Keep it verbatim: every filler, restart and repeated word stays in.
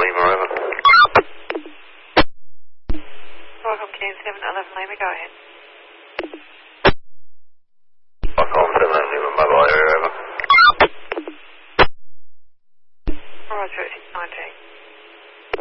Lima, over. Welcome, K seven eleven Lima, go ahead.